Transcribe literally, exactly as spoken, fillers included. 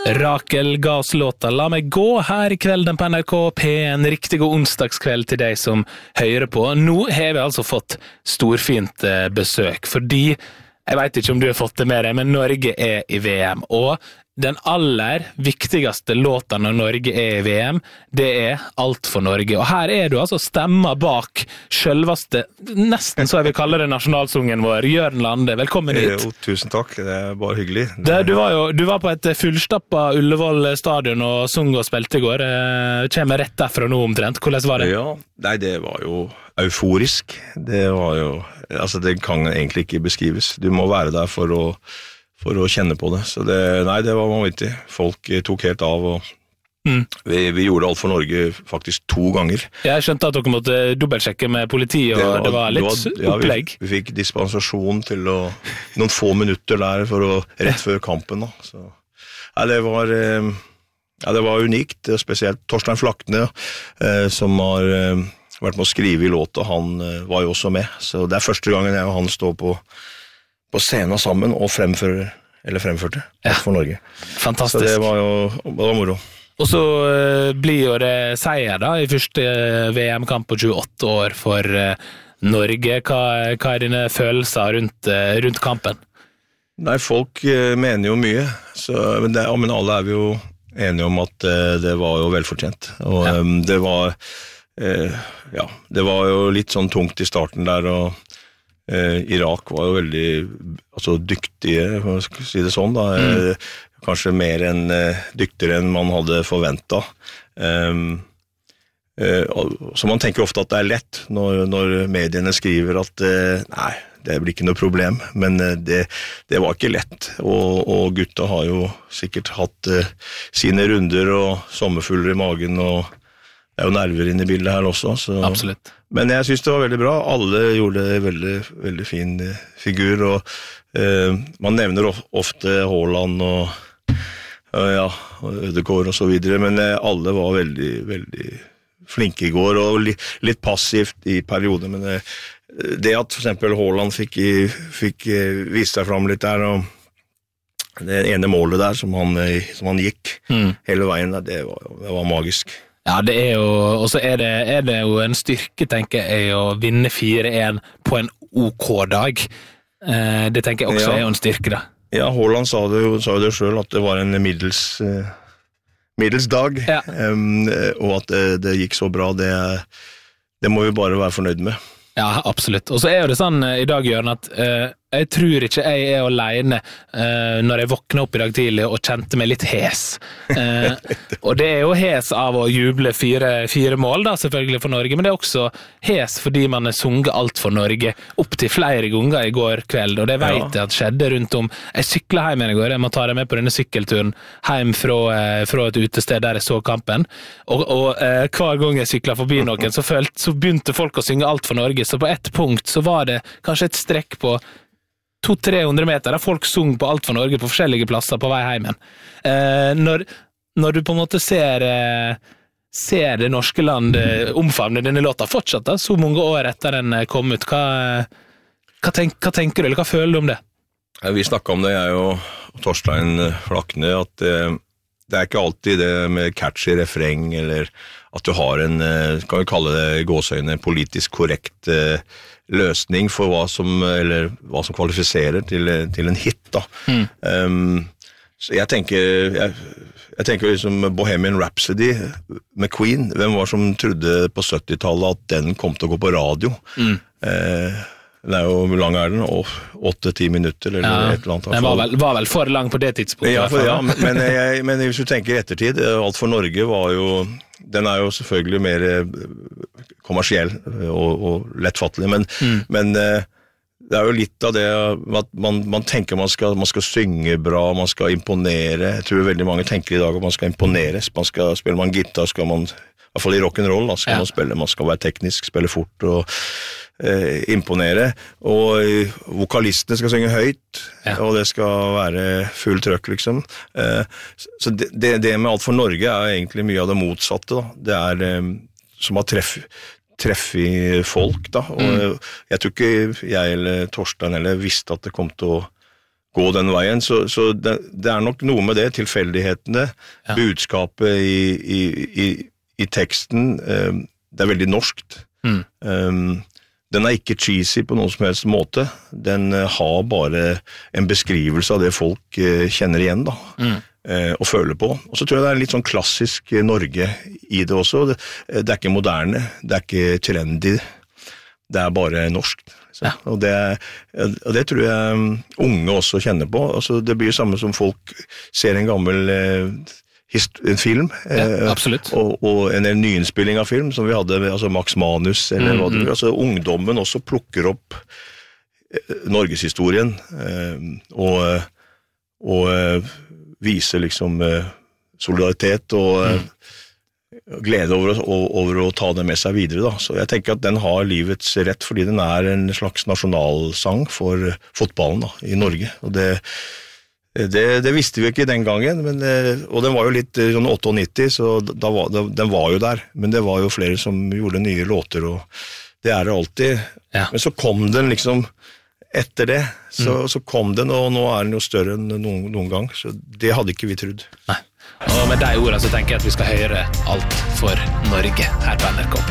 Rakel ga oss låta La meg gå her I kvelden på N R K P, en riktig god onsdagskveld til deg som hører på. Nå har vi altså fått storfint besøk, fordi, jeg vet ikke om du har fått det med deg, men Norge er I V M, og den aller viktigste låta når Norge er I V M, det er Alt for Norge. Og her er du altså stemmer bak selveste, nesten så jeg vil kalle det nasjonalsungen vår, Jørn Lande. Velkommen hit. Jo, tusen takk, det er bare hyggelig. Det, du, var jo, du var på et fullstappa Ullevål stadion og sung og spilte I går. Kommer rett derfra nå omtrent. Hvordan var det? Ja, nei, det var jo euforisk. Det var jo, altså det kan egentlig ikke beskrives. Du må være der for å for å kjenne på det. Så det, nei, det var vanvittig. Folk tok helt av, og mm. vi, vi gjorde Alt for Norge faktisk to ganger. Jeg skjønte at dere måtte dobbeltsjekke med politiet, og det var, det var litt det var, ja, opplegg. Vi, vi fikk dispensasjon til å, noen få minutter der, for å, rett før kampen. Da. Så, nei, det var, ja, det var unikt, spesielt Torstein Flakne, eh, som har eh, vært med å skrive I låta, han eh, var jo også med. Så det er første gangen jeg og han står på på scenen sammen og fremfører, eller fremførte, ja. For Norge. Fantastisk. Så det var jo det var moro. Og så uh, blir jo det seier da, I første V M-kamp på tjueåtte år for uh, Norge. Hva, hva er dine følelser rundt, uh, rundt kampen? Nei, folk uh, mener jo mye, så, men, det, men alle er vi jo enige om at uh, det var jo velfortjent. Og ja. um, det var, uh, ja, det var jo litt sånn tungt I starten der, og Eh, Irak var jo veldig altså, dyktige, for å si det sånn da, mm. eh, kanskje mer enn eh, dyktigere enn man hadde forventet. Um, eh, så man tenker ofte at det er lett når, når mediene skriver at eh, nei, det blir ikke noe problem, men eh, det, det var ikke lett, og, og gutta har jo sikkert hatt eh, sine runder og sommerfugler I magen, og det er jo nerver inne I bildet her også. Så. Absolutt. Men jeg synes det var veldig bra. Alle gjorde veldig, veldig fin eh, figur, og eh, man nevner ofte Haaland og, og, ja, og Ødegaard og så videre, men eh, alle var veldig, veldig flinke I går, og li, litt passivt I perioder, men eh, det at for eksempel Haaland fikk, fikk eh, vise seg frem litt der, og det ene målet der som han, som han gikk mm. hele veien der, det var, det var magisk. Ja, det er jo, og så er det, er det jo en styrke, tenker jeg, å vinne fire en på en OK dag. Eh, det tenker jeg også ja. Er jo en styrke, da. Ja, Haaland sa det jo, sa det selv, at det var en middels, uh, middels dag, ja. um, og at det, det gikk så bra, det, det må vi bare være fornøyd med. Ja, absolutt. Og så er jo det sånn I dag, Jørn, at uh, jeg tror ikke jeg er alene uh, når jeg våkner opp I dag tidlig og kjente meg litt hes. Uh, og det er jo hes av å juble fire, fire mål, da, selvfølgelig for Norge, men det er også hes fordi man har sunget Alt for Norge opp til flere ganger I går kveld, og det vet jeg at skjedde rundt om. Jeg syklet hjem I går, jeg må ta deg med på denne sykkelturen hjem fra, uh, fra et utested der jeg så kampen, og, og uh, hver gang jeg syklet forbi noen, så, følte, så begynte folk å synge Alt for Norge, så på ett punkt så var det kanskje et strekk på to-tre hundre meter der folk sung på Alt for Norge på forskjellige plasser på vei hjem. Eh, når, når du på en måte ser, eh, ser det norske land eh, omfavne denne låta fortsatt da, så mange år etter den kom ut, hva, hva, tenk, hva tenker du, eller hva føler du om det? Ja, vi snakket om det, jeg og Torstein Flakne, at eh, det er ikke alltid det med catchy refreng, eller at du har en, kan vi kalle det gåsøyne, politisk korrekt eh, løsning for hva som, eller hva som kvalifiserer til, til en hit da. Mm. Um, så jeg tenker, jeg, jeg tenker liksom Bohemian Rhapsody med Queen, hvem var som trodde på syttitallet at den kom til å gå på radio? Mm. Eh, det er jo, hvor lang er den? åtte-ti minutter eller ja, et eller annet. Den var vel, var vel for lang på det tidspunktet. Ja, for, ja men, men, jeg, men hvis du tenker ettertid, Alt for Norge var jo, den er jo selvfølgelig mer kommersiell og, og lettfattelig, men, mm. men det er jo litt av det at man, man tenker man skal, man skal synge bra, man skal imponere. Jeg tror veldig mange tenker I dag at man skal imponere. Man skal, spiller man gitar, skal man, I hvert fall I rock'n'roll, da, skal ja. Man spille, man skal være teknisk, spille fort og eh, imponere. Og eh, vokalistene skal synge høyt, ja. Og det skal være full trøkk, liksom. Eh, så det, det, det med Alt for Norge er egentlig mye av det motsatte, da. Det er eh, som har treff treffe folk da, og mm. jeg tror ikke jeg eller Torstein eller visste at det kom til å gå den veien, så, så det, det er nok noe med det, tilfeldighetene, ja. budskapet i, i, i, i teksten, um, det er veldig norskt. Mm. Um, den er ikke cheesy på noen som helst måte, den uh, har bare en beskrivelse av det folk uh, kjenner igjen da, mm. uh, og føler på. Og så tror jeg det er en litt sånn klassisk uh, Norge i det også, det, uh, det er ikke moderne, det er ikke trendy, det er bare norskt. Ja. Og, det, og det tror jeg unge også kjenner på. Altså, det blir samme som folk ser en gammel eh, hist- en film, ja, eh, og, og en, en nyinnspilling av film, som vi hadde, altså Max Manus, eller mm, hva det blir. Altså, ungdommen også plukker opp eh, Norgeshistorien, eh, og, og eh, viser liksom eh, solidaritet og mm. glede over, over å ta det med seg videre. Da. Så jeg tenker at den har livets rett, fordi den er en slags nasjonalsang for fotballen da, i Norge. Og det, det, det visste vi ikke den gangen, men, og den var jo litt sånn nittiåtte, så da var, den var jo der. Men det var jo flere som gjorde nye låter, og det er det alltid. Ja. Men så kom den liksom etter det, så, mm. så kom den, og nå er den jo større enn noen, noen gang. Så det hadde ikke vi trodd. Nei. Og med de ordene så tenker jeg at vi skal høre alt for Norge her på N R K P.